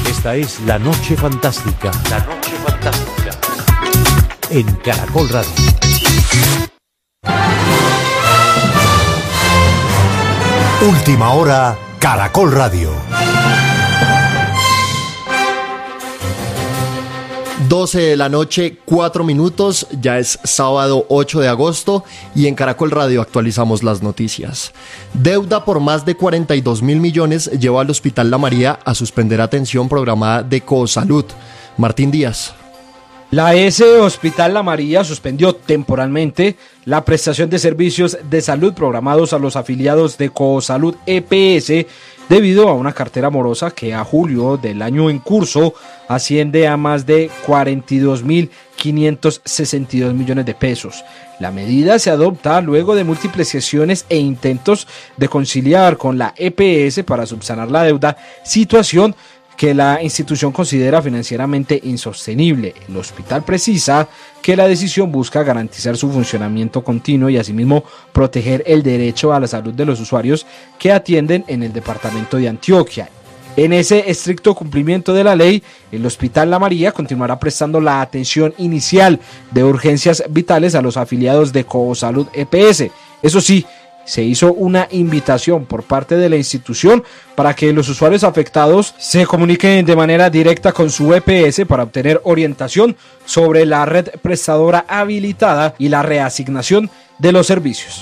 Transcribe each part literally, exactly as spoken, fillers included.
Esta es La Noche Fantástica. La Noche Fantástica. En Caracol Radio. Última hora, Caracol Radio. doce de la noche, cuatro minutos, ya es sábado ocho de agosto y en Caracol Radio actualizamos las noticias. Deuda por más de cuarenta y dos mil millones lleva al Hospital La María a suspender atención programada de Cosalud. Martín Díaz. La E S Hospital La María suspendió temporalmente la prestación de servicios de salud programados a los afiliados de Cosalud E P S debido a una cartera morosa que a julio del año en curso asciende a más de cuarenta y dos mil quinientos sesenta y dos millones de pesos. La medida se adopta luego de múltiples sesiones e intentos de conciliar con la E P S para subsanar la deuda, situación que la institución considera financieramente insostenible. El hospital precisa que la decisión busca garantizar su funcionamiento continuo y asimismo proteger el derecho a la salud de los usuarios que atienden en el departamento de Antioquia. En ese estricto cumplimiento de la ley, el Hospital La María continuará prestando la atención inicial de urgencias vitales a los afiliados de Cosalud E P S. Eso sí, se hizo una invitación por parte de la institución para que los usuarios afectados se comuniquen de manera directa con su E P S para obtener orientación sobre la red prestadora habilitada y la reasignación de los servicios.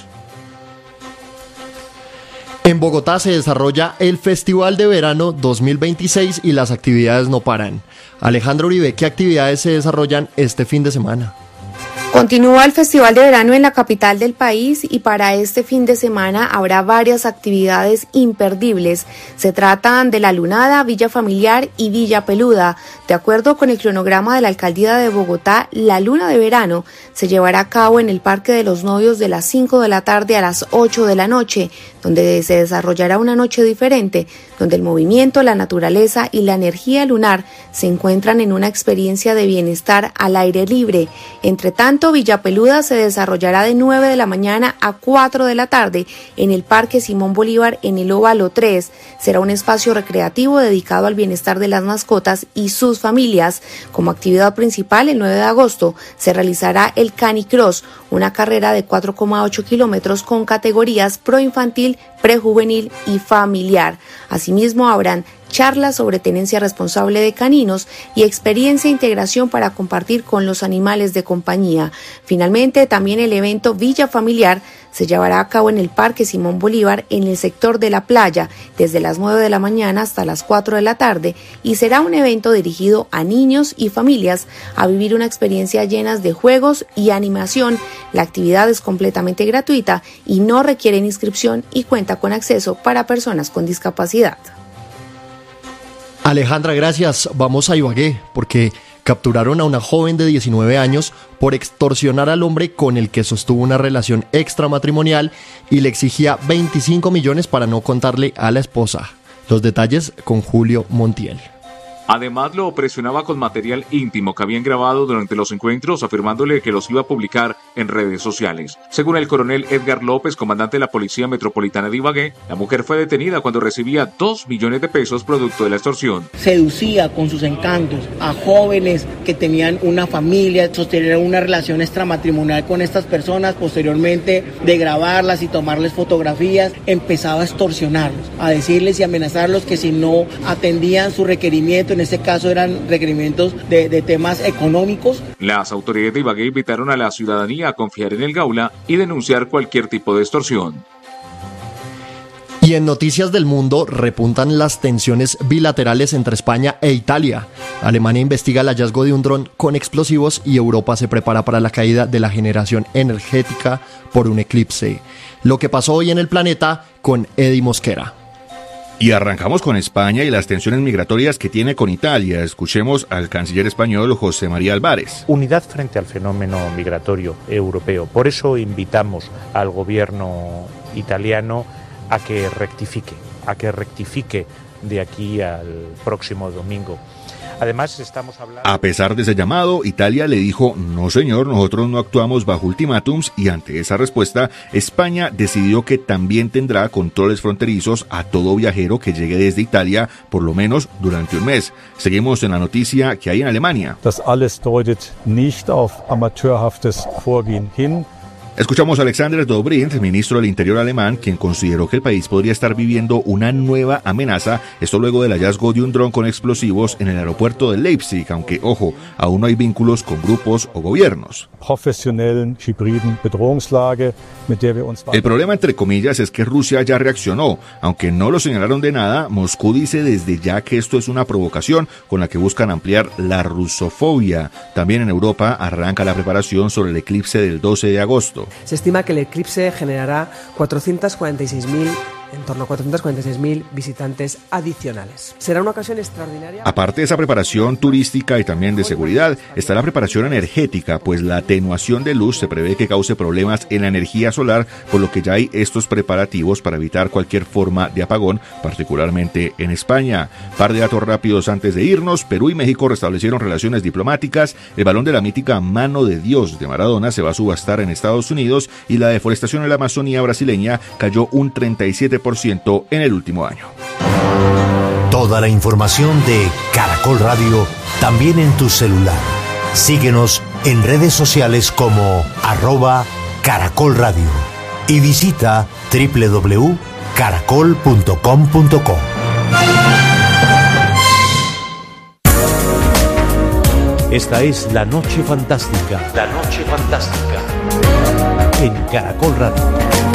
En Bogotá se desarrolla el Festival de Verano dos mil veintiséis y las actividades no paran. Alejandro Uribe, ¿qué actividades se desarrollan este fin de semana? Continúa el Festival de Verano en la capital del país y para este fin de semana habrá varias actividades imperdibles. Se tratan de la Lunada, Villa Familiar y Villa Peluda. De acuerdo con el cronograma de la Alcaldía de Bogotá, la Luna de Verano se llevará a cabo en el Parque de los Novios de las cinco de la tarde a las ocho de la noche, donde se desarrollará una noche diferente, donde el movimiento, la naturaleza y la energía lunar se encuentran en una experiencia de bienestar al aire libre. Entre tanto, Villa Peluda se desarrollará de nueve de la mañana a cuatro de la tarde en el Parque Simón Bolívar en el Óvalo tres. Será un espacio recreativo dedicado al bienestar de las mascotas y sus familias. Como actividad principal, el nueve de agosto se realizará el Canicross, una carrera de cuatro coma ocho kilómetros con categorías proinfantil, prejuvenil y familiar. Asimismo, habrán charlas sobre tenencia responsable de caninos y experiencia e integración para compartir con los animales de compañía. Finalmente, también el evento Villa Familiar se llevará a cabo en el Parque Simón Bolívar en el sector de la playa desde las nueve de la mañana hasta las cuatro de la tarde y será un evento dirigido a niños y familias a vivir una experiencia llena de juegos y animación. La actividad es completamente gratuita y no requiere inscripción y cuenta con acceso para personas con discapacidad. Alejandra, gracias. Vamos a Ibagué, porque capturaron a una joven de diecinueve años por extorsionar al hombre con el que sostuvo una relación extramatrimonial y le exigía veinticinco millones para no contarle a la esposa. Los detalles con Julio Montiel. Además, lo presionaba con material íntimo que habían grabado durante los encuentros, afirmándole que los iba a publicar en redes sociales. Según el coronel Edgar López, comandante de la Policía Metropolitana de Ibagué, la mujer fue detenida cuando recibía dos millones de pesos producto de la extorsión. Seducía con sus encantos a jóvenes que tenían una familia, sostener una relación extramatrimonial con estas personas, posteriormente de grabarlas y tomarles fotografías, empezaba a extorsionarlos, a decirles y amenazarlos que si no atendían su requerimiento, en este caso eran requerimientos de, de temas económicos. Las autoridades de Ibagué invitaron a la ciudadanía a confiar en el Gaula y denunciar cualquier tipo de extorsión. Y en noticias del mundo repuntan las tensiones bilaterales entre España e Italia. Alemania investiga el hallazgo de un dron con explosivos y Europa se prepara para la caída de la generación energética por un eclipse. Lo que pasó hoy en el planeta con Eddie Mosquera. Y arrancamos con España y las tensiones migratorias que tiene con Italia. Escuchemos al canciller español José María Álvarez. Unidad frente al fenómeno migratorio europeo. Por eso invitamos al gobierno italiano a que rectifique, a que rectifique de aquí al próximo domingo. Además, estamos hablando... A pesar de ese llamado, Italia le dijo, no señor, nosotros no actuamos bajo ultimátums, y ante esa respuesta, España decidió que también tendrá controles fronterizos a todo viajero que llegue desde Italia, por lo menos durante un mes. Seguimos en la noticia que hay en Alemania. Das alles deutet nicht auf amateurhaftes Vorgehen hin. Escuchamos a Alexander Dobrindt, ministro del Interior alemán, quien consideró que el país podría estar viviendo una nueva amenaza, esto luego del hallazgo de un dron con explosivos en el aeropuerto de Leipzig, aunque, ojo, aún no hay vínculos con grupos o gobiernos. Professionellen, hybriden Bedrohungslage, mit der wir uns... El problema, entre comillas, es que Rusia ya reaccionó. Aunque no lo señalaron de nada, Moscú dice desde ya que esto es una provocación con la que buscan ampliar la rusofobia. También en Europa arranca la preparación sobre el eclipse del doce de agosto. Se estima que el eclipse generará cuatrocientos cuarenta y seis mil, en torno a cuatrocientos cuarenta y seis mil visitantes adicionales. Será una ocasión extraordinaria. Aparte de esa preparación turística y también de seguridad, está la preparación energética, pues la atenuación de luz se prevé que cause problemas en la energía solar, por lo que ya hay estos preparativos para evitar cualquier forma de apagón, particularmente en España. Par de datos rápidos antes de irnos: Perú y México restablecieron relaciones diplomáticas, el balón de la mítica Mano de Dios de Maradona se va a subastar en Estados Unidos, y la deforestación en la Amazonía brasileña cayó un treinta y siete por ciento en el último año. Toda la información de Caracol Radio también en tu celular. Síguenos en redes sociales como arroba Caracol Radio y visita doble u doble u doble u punto caracol punto com punto co. Esta es La Noche Fantástica. La Noche Fantástica. En Caracol Radio.